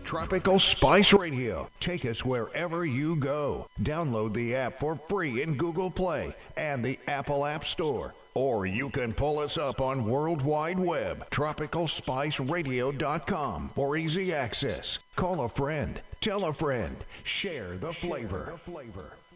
Tropical Spice Radio. Take us wherever you go. Download the app for free in Google Play and the Apple App Store. Or you can pull us up on World Wide Web, tropicalspiceradio.com for easy access. Call a friend, tell a friend, share the flavor.